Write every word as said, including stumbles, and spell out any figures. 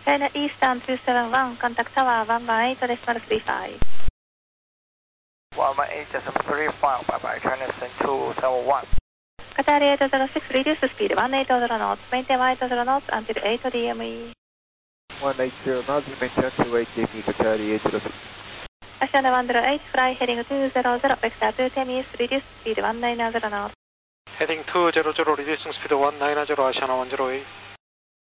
China Eastern two seven one, contact tower one one eight decimal three five. one one eight decimal three five, bye bye, China Eastern two seven one. Qatar eight zero six, reduce speed one eight zero knots, maintain one eight zero knots until eight D M E. one eight zero knots, maintain to eight D M E, Qatar eight zero six. Asiana one zero eight, fly heading two zero zero, vector two ten east, reduce speed one nine zero knots. Heading two zero zero, reducing speed one nine zero, Asiana one zero eight.